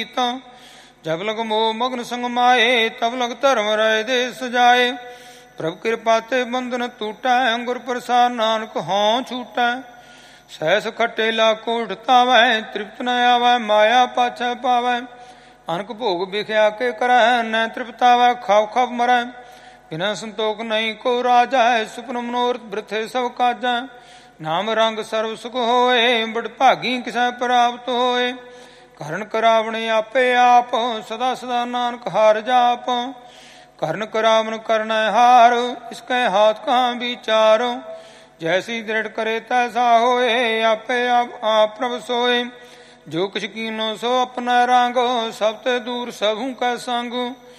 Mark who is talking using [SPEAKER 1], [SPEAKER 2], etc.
[SPEAKER 1] जब लग मोह मग्न संग माए, तब लग धर्म राय दे सजाए। प्रभ कृपा ते बंधन टूटै, गुर प्रसाद नानक हों छूटै। सहस खट्टे लाको ढतावै, तृप्त न आवै माया पाछै पावै। अनक भोग बिख्या के करै, न तृप्तावै खाव खाव मरै। बिना संतोख नहीं को राजा, सुपन मनोरथ बृथे सब काजै। नाम रंग सर्व सुख होए, बड़ भागी किसै प्राप्त होए। ਕਰਨ ਕਰਾਵਣ ਆਪੇ ਆਪ, ਸਦਾ ਸਦਾ ਨਾਨਕ ਹਾਰ ਜਾਪ। ਕਰਨ ਕਰਾਵਣ ਕਰਨਾ ਹਾਰ, ਇਸਕੇ ਹਾਥ ਕਹਾਂ ਵਿਚਾਰੋ। ਜੈਸੀ ਦ੍ਰਿੜ ਕਰੇ ਤੈਸਾ ਹੋਏ, ਆਪੇ ਆਪ ਪ੍ਰਭ ਸੋਏ। ਜੋ ਕਿਛ ਕੀਨੋ ਸੋ ਆਪਣਾ ਰੰਗ, ਸਭ ਤੇ ਦੂਰ ਸਭੂ ਕੈ ਸੰਗ।